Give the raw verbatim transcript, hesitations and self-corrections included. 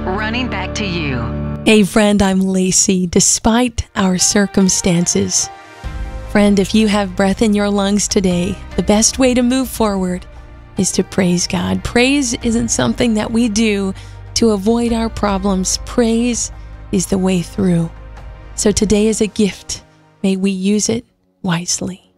running back to you. Hey friend, I'm Lacey. Despite our circumstances, friend, if you have breath in your lungs today, the best way to move forward is to praise God. Praise isn't something that we do to avoid our problems. Praise is the way through. So today is a gift. May we use it wisely.